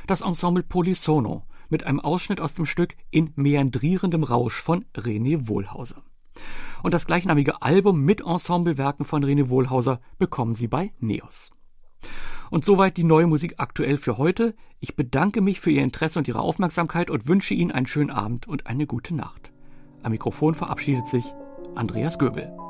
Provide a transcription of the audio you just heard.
das Ensemble Polisono mit einem Ausschnitt aus dem Stück In meandrierendem Rausch von René Wohlhauser. Und das gleichnamige Album mit Ensemblewerken von René Wohlhauser bekommen Sie bei Neos. Und soweit die neue Musik aktuell für heute. Ich bedanke mich für Ihr Interesse und Ihre Aufmerksamkeit und wünsche Ihnen einen schönen Abend und eine gute Nacht. Am Mikrofon verabschiedet sich Andreas Göbel.